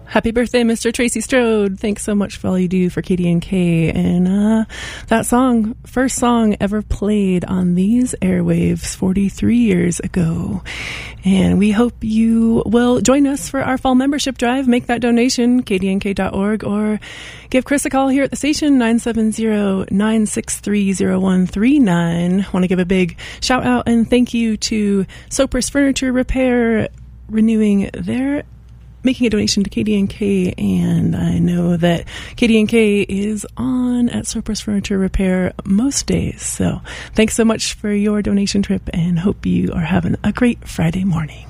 Happy birthday, Mr. Tracy Strode. Thanks so much for all you do for KDNK. And that song, first song ever played on these airwaves 43 years ago. And we hope you will join us for our fall membership drive. Make that donation, kdnk.org, or give Chris a call here at the station, 970-963-0139. Want to give a big shout out and thank you to Sopris Furniture Repair, making a donation to KDNK, and I know that KDNK is on at Sopris Furniture Repair most days. So thanks so much for your donation trip, and hope you are having a great Friday morning.